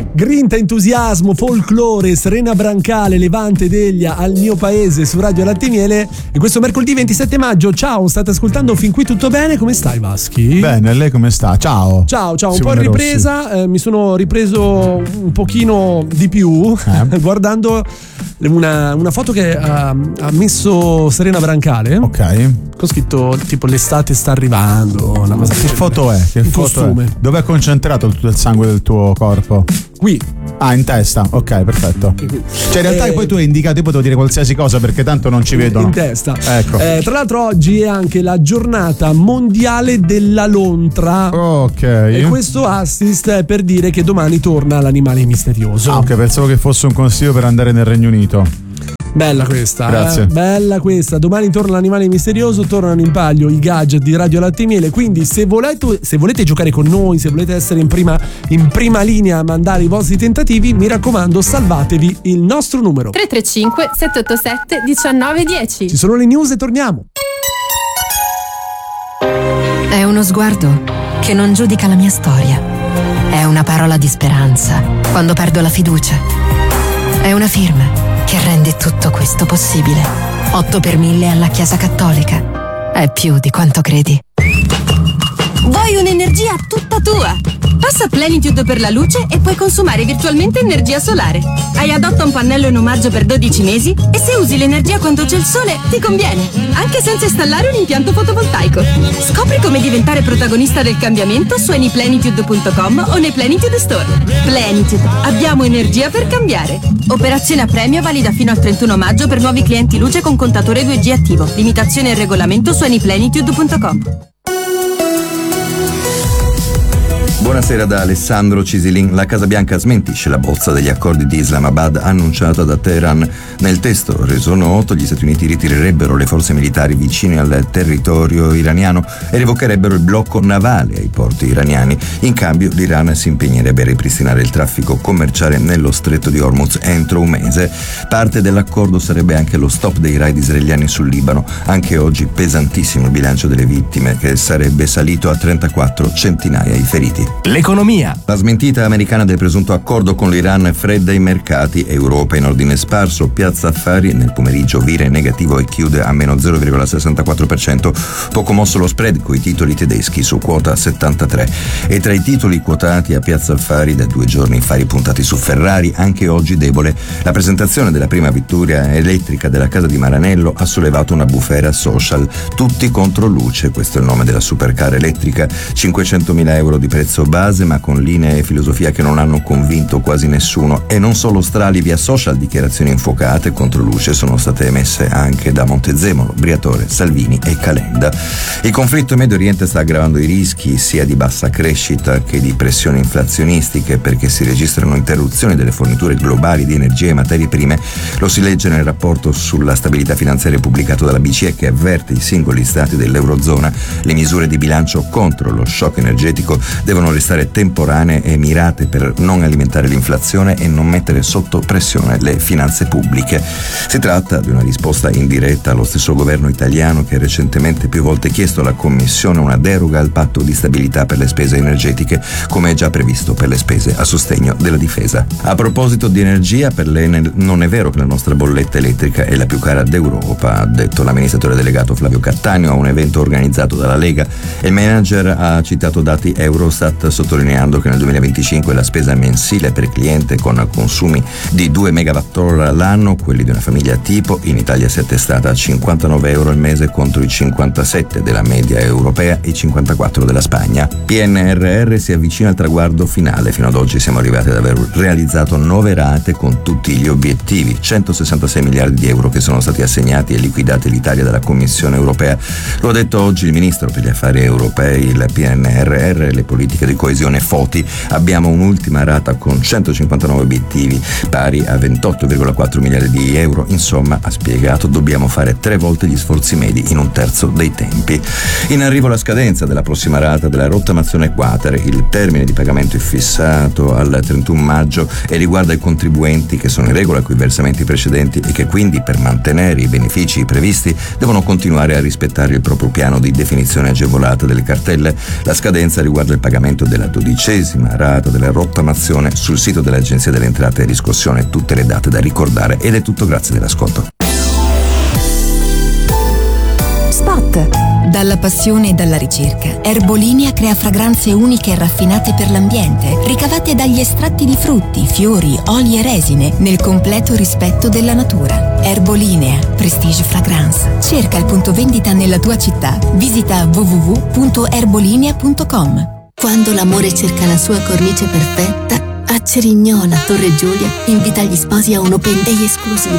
Grinta, entusiasmo, folklore, Serena Brancale, Levante Deglia al mio paese su Radio Latte e Miele. E questo mercoledì 27 maggio, ciao, state ascoltando fin qui tutto bene? Come stai, Vaschi? Bene, lei come sta? Ciao. Ciao, un po' in ripresa, mi sono ripreso un pochino di più guardando una foto che ha messo Serena Brancale. Ok. Ho scritto tipo l'estate sta arrivando, una cosa. Che foto è? Che foto è? Dove è concentrato tutto il sangue del tuo corpo? Qui. Ah, in testa, ok, perfetto. Cioè in realtà poi tu hai indicato, io potevo dire qualsiasi cosa perché tanto non ci vedono. In testa. Ecco. Tra l'altro oggi è anche la giornata mondiale della lontra. Ok. E questo assist è per dire che domani torna l'animale misterioso. Ah, ok, pensavo che fosse un consiglio per andare nel Regno Unito. Bella questa. Grazie. Bella questa. Domani torna l'animale misterioso, tornano in palio i gadget di Radio Latte e Miele. Quindi se volete giocare con noi, se volete essere in prima linea a mandare i vostri tentativi, mi raccomando, salvatevi il nostro numero 335 787 1910. Ci sono le news e torniamo. È uno sguardo che non giudica la mia storia. È una parola di speranza quando perdo la fiducia. È una firma che rende tutto questo possibile. 8 per 1000 alla Chiesa Cattolica. È più di quanto credi. Vuoi un'energia tutta tua? Passa a Plenitude per la luce e puoi consumare virtualmente energia solare. Hai Adotta un pannello in omaggio per 12 mesi e se usi l'energia quando c'è il sole ti conviene, anche senza installare un impianto fotovoltaico. Scopri come diventare protagonista del cambiamento su anyplenitude.com o nei Plenitude Store. Plenitude, abbiamo energia per cambiare. Operazione a premio valida fino al 31 maggio per nuovi clienti luce con contatore 2G attivo. Limitazione e regolamento su anyplenitude.com. Buonasera da Alessandro Cisilin. La Casa Bianca smentisce la bozza degli accordi di Islamabad annunciata da Teheran. Nel testo reso noto, gli Stati Uniti ritirerebbero le forze militari vicine al territorio iraniano e revocherebbero il blocco navale ai porti iraniani. In cambio, l'Iran si impegnerebbe a ripristinare il traffico commerciale nello stretto di Hormuz entro un mese. Parte dell'accordo sarebbe anche lo stop dei raid israeliani sul Libano. Anche oggi pesantissimo il bilancio delle vittime, che sarebbe salito a 34, centinaia i feriti. L'economia. La smentita americana del presunto accordo con l'Iran fredda i mercati. Europa in ordine sparso. Piazza Affari nel pomeriggio vira in negativo e chiude a meno 0,64%. Poco mosso lo spread coi titoli tedeschi su quota 73. E tra i titoli quotati a Piazza Affari da 2 giorni i fari puntati su Ferrari, anche oggi debole. La presentazione della prima vettura elettrica della casa di Maranello ha sollevato una bufera social. Tutti contro luce, questo è il nome della supercar elettrica. 500.000 euro di prezzo base, ma con linee e filosofia che non hanno convinto quasi nessuno. E non solo strali via social, dichiarazioni infuocate contro luce sono state emesse anche da Montezemolo, Briatore, Salvini e Calenda. Il conflitto in Medio Oriente sta aggravando i rischi sia di bassa crescita che di pressioni inflazionistiche, perché si registrano interruzioni delle forniture globali di energia e materie prime. Lo si legge nel rapporto sulla stabilità finanziaria pubblicato dalla BCE, che avverte i singoli stati dell'Eurozona. Le misure di bilancio contro lo shock energetico devono restare temporanee e mirate per non alimentare l'inflazione e non mettere sotto pressione le finanze pubbliche. Si tratta di una risposta indiretta allo stesso governo italiano, che recentemente più volte chiesto alla Commissione una deroga al patto di stabilità per le spese energetiche, come è già previsto per le spese a sostegno della difesa. A proposito di energia, per l'Enel non è vero che la nostra bolletta elettrica è la più cara d'Europa, ha detto l'amministratore delegato Flavio Cattaneo a un evento organizzato dalla Lega. Il manager ha citato dati Eurostat, sottolineando che nel 2025 la spesa mensile per cliente con consumi di 2 megawattora all'anno, quelli di una famiglia tipo, in Italia si è attestata a 59 euro al mese contro i 57 della media europea e i 54 della Spagna. PNRR si avvicina al traguardo finale. Fino ad oggi siamo arrivati ad aver realizzato 9 rate con tutti gli obiettivi, 166 miliardi di euro che sono stati assegnati e liquidati all'Italia dalla Commissione europea. Lo ha detto oggi il ministro per gli affari europei. Il PNRR e le politiche di coesione Foti. Abbiamo un'ultima rata con 159 obiettivi pari a 28,4 miliardi di euro. Insomma, ha spiegato, dobbiamo fare 3 volte gli sforzi medi in un terzo dei tempi. In arrivo la scadenza della prossima rata della rottamazione quater. Il termine di pagamento è fissato al 31 maggio e riguarda i contribuenti che sono in regola con i versamenti precedenti e che quindi, per mantenere i benefici previsti, devono continuare a rispettare il proprio piano di definizione agevolata delle cartelle. La scadenza riguarda il pagamento pagamento della 12ª rata della rottamazione. Sul sito dell'Agenzia delle Entrate e Riscossione tutte le date da ricordare. Ed è tutto, grazie dell'ascolto. Spot. Dalla passione e dalla ricerca, Erbolinea crea fragranze uniche e raffinate per l'ambiente, ricavate dagli estratti di frutti, fiori, oli e resine, nel completo rispetto della natura. Erbolinea, Prestige Fragrance. Cerca il punto vendita nella tua città. Visita www.erbolinea.com. Quando l'amore cerca la sua cornice perfetta, a Cerignola, Torre Giulia, invita gli sposi a un open day esclusivo.